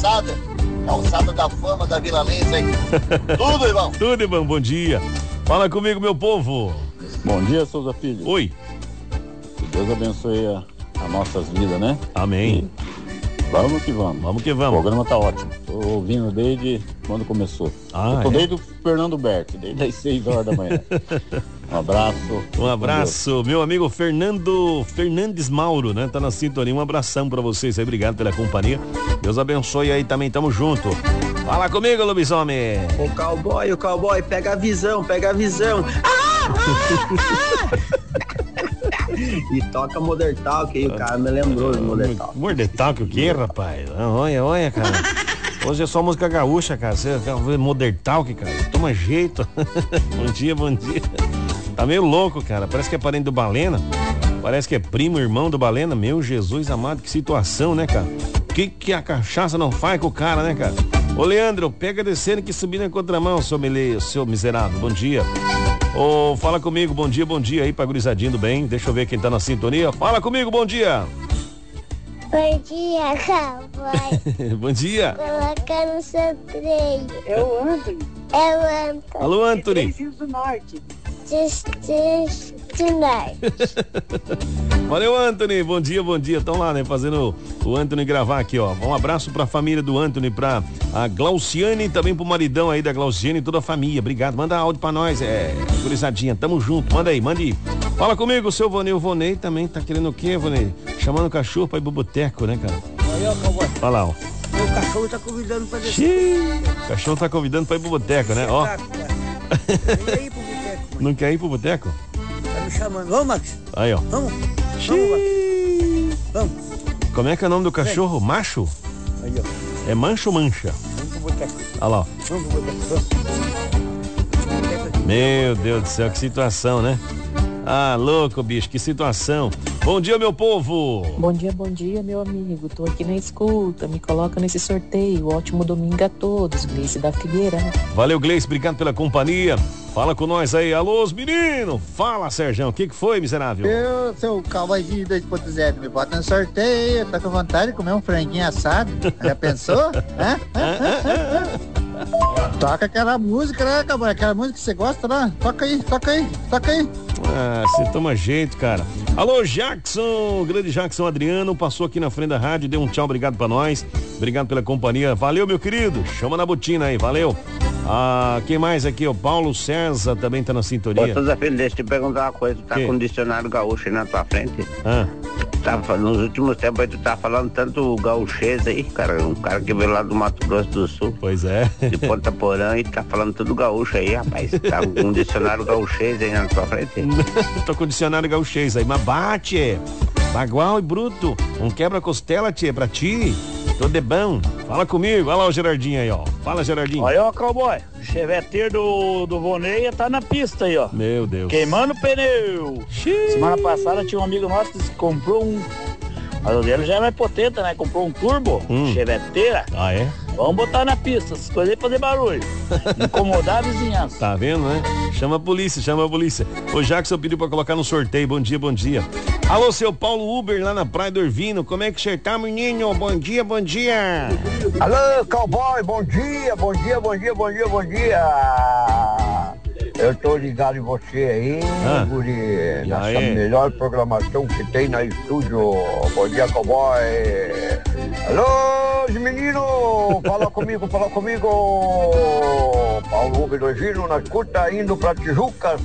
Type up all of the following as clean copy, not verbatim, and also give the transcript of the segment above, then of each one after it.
calçada. Calçada da fama da Vila Lença, hein? Tudo, irmão. Tudo, irmão, bom dia. Fala comigo, meu povo. Bom dia, Souza Filho. Oi. Que Deus abençoe as nossas vidas, né? Amém. E vamos que vamos. Vamos que vamos. O programa tá ótimo. Tô ouvindo desde quando começou. Ah, eu tô desde o Fernando Berti, desde as 6 horas da manhã. Um abraço. Um abraço, meu amigo Fernandes Mauro, né? Tá na sintonia. Um abração pra vocês aí, obrigado pela companhia. Deus abençoe aí também, tamo junto. Fala comigo, lobisomem. O cowboy, pega a visão. E toca Modern Talk aí, o cara me lembrou de Modern Talk. Modern Talk o quê, rapaz? Olha, cara. Hoje é só música gaúcha, cara. Você quer ver Modern Talk, cara? Toma jeito. Bom dia. Tá meio louco, cara. Parece que é parente do Balena. Parece que é primo, irmão do Balena. Meu Jesus amado, que situação, né, cara? O que a cachaça não faz com o cara, né, cara? Ô, Leandro, pega descendo que subir na contramão, seu miserável. Bom dia. Ô, fala comigo, bom dia aí pra gurizadinho do bem. Deixa eu ver quem tá na sintonia. Fala comigo, bom dia. Bom dia, cowboy. Bom dia. Coloca no seu trem. É o Anthony. Alô, Anthony. Três do Norte. Valeu, Anthony, bom dia. Estão lá, né, fazendo o Anthony gravar aqui, ó. Um abraço pra família do Anthony, pra a Glauciane, também pro maridão aí da Glauciane e toda a família, obrigado. Manda áudio pra nós, gurizadinha, tamo junto, manda aí. Fala comigo, seu Vonei. O Vonei também tá querendo o quê, Vonei? Chamando o cachorro pra ir pro boteco, né, cara? Aí, ó, cowboy. Olha lá, ó. Meu cachorro tá convidando pra descer. O cachorro tá convidando pra ir pro boteco, né, ó. Vem aí pro boteco, mãe. Não quer ir pro boteco? Tá me chamando. Vamos, Max? Aí, ó. Vamos, Max. Vamos. Como é que é o nome do cachorro? Vem. Macho? Aí, ó. É mancho ou mancha? Vamos pro boteco. Olha lá, ó. Vamos pro boteco. Meu Deus do céu, que situação, né? Ah, louco, bicho, que situação. Bom dia, meu povo. Bom dia, meu amigo. Tô aqui na escuta, me coloca nesse sorteio. Ótimo domingo a todos, Gleice da Figueira. Valeu, Gleice, obrigado pela companhia. Fala com nós aí. Alô, os meninos. Fala, Serjão, o que foi, miserável? Eu, seu cowboyzinho 2.0, me bota no sorteio. Tá com vontade de comer um franguinho assado? Já pensou? Toca aquela música, né, cowboy? Aquela música que você gosta, né? Toca aí. Ah, você toma jeito, cara. Alô, Jackson, grande Jackson Adriano, passou aqui na frente da rádio, deu um tchau, obrigado pra nós. Obrigado pela companhia. Valeu, meu querido. Chama na botina aí, valeu. Ah, quem mais aqui? O Paulo César também tá na sintonia. Ô, Souza Filho, deixa eu te perguntar uma coisa. Tá com um dicionário gaúcho aí na tua frente? Nos últimos tempos aí tu tá falando tanto gauchês aí, cara. Um cara que veio lá do Mato Grosso do Sul. Pois é. De Ponta Porã e tá falando tudo gaúcho aí, rapaz. Tá com um dicionário gauchês aí na tua frente? Tô com o dicionário gauchês aí, mas bate, bagual e bruto. Um quebra-costela, tchê, pra ti. Tô de bom. Fala comigo. Olha lá o Gerardinho aí, ó. Fala, Gerardinho. Olha, ó, cowboy. O cheveteiro do Voneia tá na pista aí, ó. Meu Deus. Queimando o pneu. Xiii. Semana passada tinha um amigo nosso que comprou um. Mas o dele já é mais potente, né? Comprou um turbo, cheveteira. Ah, é? Vamos botar na pista, essas coisas aí fazer barulho. Incomodar a vizinhança. Tá vendo, né? Chama a polícia. O Jackson pediu pra colocar no sorteio. Bom dia. Alô, seu Paulo Uber lá na Praia do Orvino. Como é que você tá, menino? Bom dia. Alô, cowboy, bom dia. Eu tô ligado em você aí, guri, nessa melhor programação que tem na estúdio. Bom dia, cowboy. Alô, meninos, fala comigo. Paulo Uber do Orvino, na escuta, indo pra Tijucas.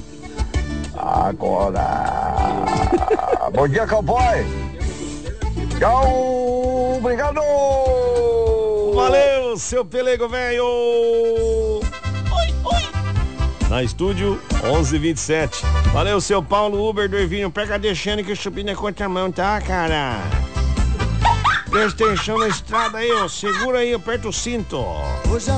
Agora. Bom dia, cowboy. Tchau, obrigado. Valeu, seu pelego velho. Na estúdio 11:27. Valeu, seu Paulo Uber do Orvino. Pega deixando que o chupinho é contramão, tá, cara? Presta atenção na estrada aí, ó. Segura aí, aperta o cinto.